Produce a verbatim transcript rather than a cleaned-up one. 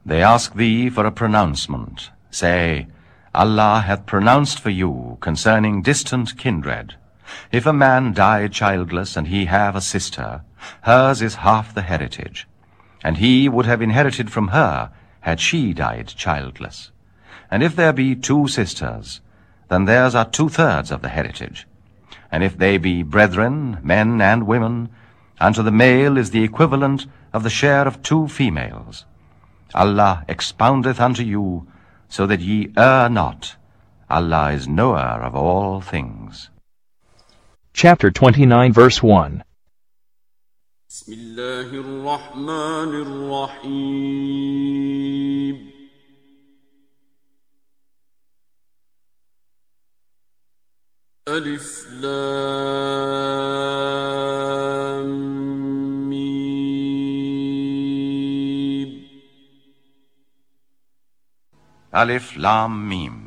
They ask thee for a pronouncement. Say, Allah hath pronounced for you concerning distant kindred. If a man die childless, and he have a sister, hers is half the heritage. And he would have inherited from her, had she died childless. And if there be two sisters, then theirs are two-thirds of the heritage. And if they be brethren, men and women, unto the male is the equivalent of the share of two females. Allah expoundeth unto you, so that ye err not. Allah is knower of all things. Chapter twenty-nine, verse one. Bismillahir Rahmanir Rahim. Alif Lam Mim. Alif Lam Mim.